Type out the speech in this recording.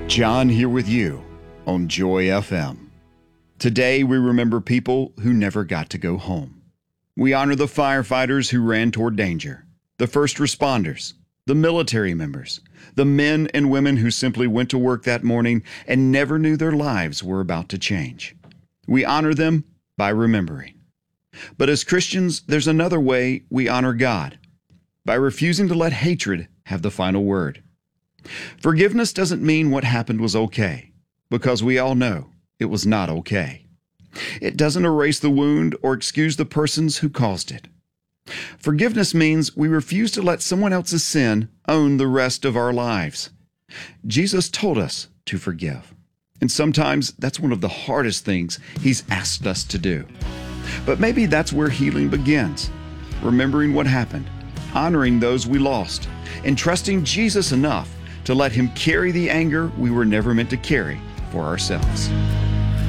John here with you on Joy FM. Today we remember people who never got to go home. We honor the firefighters who ran toward danger, the first responders, the military members, the men and women who simply went to work that morning and never knew their lives were about to change. We honor them by remembering. But as Christians, there's another way we honor God, by refusing to let hatred have the final word. Forgiveness doesn't mean what happened was okay, because we all know it was not okay. It doesn't erase the wound or excuse the persons who caused it. Forgiveness means we refuse to let someone else's sin own the rest of our lives. Jesus told us to forgive, and sometimes that's one of the hardest things He's asked us to do. But maybe that's where healing begins, remembering what happened, honoring those we lost, and trusting Jesus enough to let Him carry the anger we were never meant to carry for ourselves.